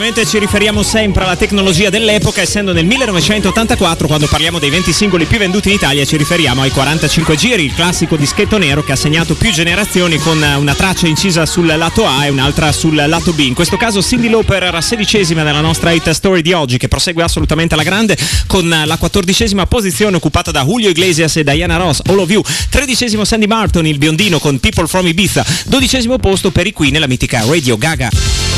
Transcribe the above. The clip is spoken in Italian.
Ovviamente ci riferiamo sempre alla tecnologia dell'epoca, essendo nel 1984, quando parliamo dei 20 singoli più venduti in Italia, ci riferiamo ai 45 giri, il classico dischetto nero che ha segnato più generazioni, con una traccia incisa sul lato A e un'altra sul lato B. In questo caso Cyndi Lauper era 16ª nella nostra hit story di oggi, che prosegue assolutamente alla grande con la 14ª posizione occupata da Julio Iglesias e Diana Ross, All of You. 13° Sandy Martin, il biondino, con People from Ibiza. 12° posto per i Queen e la mitica Radio Gaga.